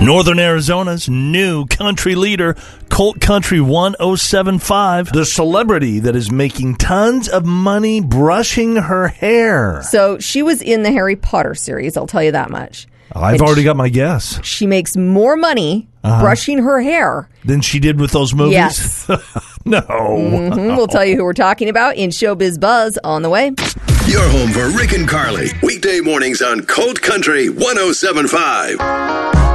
Northern Arizona's new country leader, Colt Country 1075, the celebrity that is making tons of money brushing her hair. So she was in the Harry Potter series, I'll tell you that much. I've already got my guess. She makes more money brushing her hair than she did with those movies? Yes. No. We'll tell you who we're talking about in Showbiz Buzz on the way. You're home for Rick and Carly. Weekday mornings on Colt Country 1075.